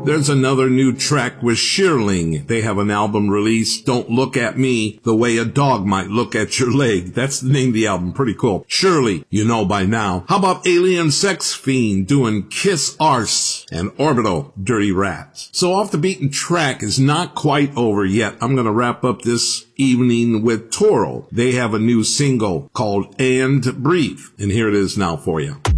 There's another new track with Shearling. They have an album released, Don't Look at Me the Way a Dog Might Look at Your Leg. That's the name of the album. Pretty cool. Surely, you know by now. How about Alien Sex Fiend doing Kiss Arse and Orbital, Dirty Rats? So Off the Beaten Track is not quite over yet. I'm going to wrap up this evening with Toro. They have a new single called And Breathe. And here it is now for you.